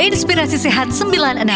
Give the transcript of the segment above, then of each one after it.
Inspirasi Sehat 96.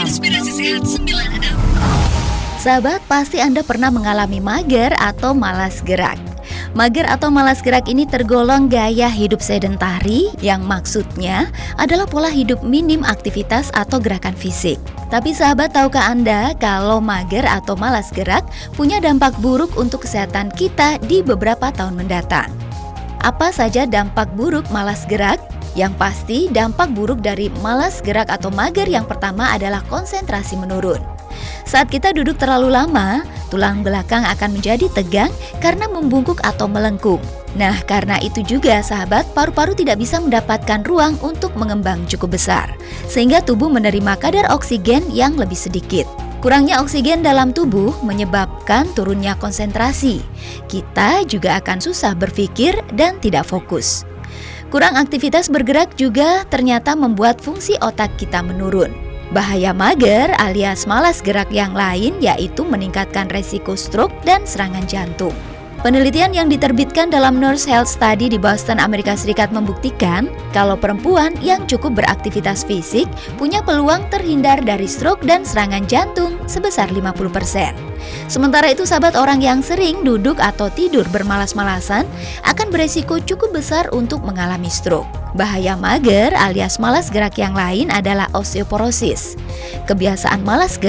Sahabat, pasti Anda pernah mengalami mager atau malas gerak. Mager atau malas gerak ini tergolong gaya hidup sedentari yang maksudnya adalah pola hidup minim aktivitas atau gerakan fisik. Tapi sahabat, tahukah Anda kalau mager atau malas gerak punya dampak buruk untuk kesehatan kita di beberapa tahun mendatang? Apa saja dampak buruk malas gerak? Yang pasti, dampak buruk dari malas gerak atau mager yang pertama adalah konsentrasi menurun. Saat kita duduk terlalu lama, tulang belakang akan menjadi tegang karena membungkuk atau melengkung. Nah, karena itu juga sahabat, paru-paru tidak bisa mendapatkan ruang untuk mengembang cukup besar, sehingga tubuh menerima kadar oksigen yang lebih sedikit. Kurangnya oksigen dalam tubuh menyebabkan turunnya konsentrasi. Kita juga akan susah berpikir dan tidak fokus. Kurang aktivitas bergerak juga ternyata membuat fungsi otak kita menurun. Bahaya mager alias malas gerak yang lain yaitu meningkatkan resiko stroke dan serangan jantung. Penelitian yang diterbitkan dalam Nurse Health Study di Boston, Amerika Serikat membuktikan kalau perempuan yang cukup beraktivitas fisik punya peluang terhindar dari stroke dan serangan jantung sebesar 50%. Sementara itu sahabat, orang yang sering duduk atau tidur bermalas-malasan akan beresiko cukup besar untuk mengalami stroke. Bahaya mager alias malas gerak yang lain adalah osteoporosis. Kebiasaan malas gerak